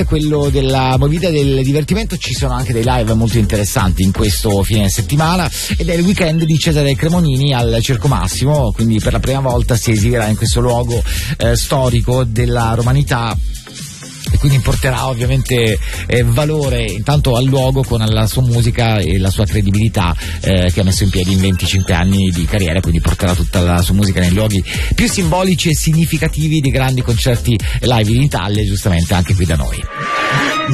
quello della movida del divertimento. Ci sono anche dei live molto interessanti in questo fine settimana ed è il weekend di Cesare Cremonini al Circo Massimo, quindi per la prima volta si esibirà in questo luogo storico della romanità, e quindi porterà ovviamente valore intanto al luogo con la sua musica e la sua credibilità che ha messo in piedi in 25 anni di carriera, quindi porterà tutta la sua musica nei luoghi più simbolici e significativi di grandi concerti live in Italia e giustamente anche qui da noi.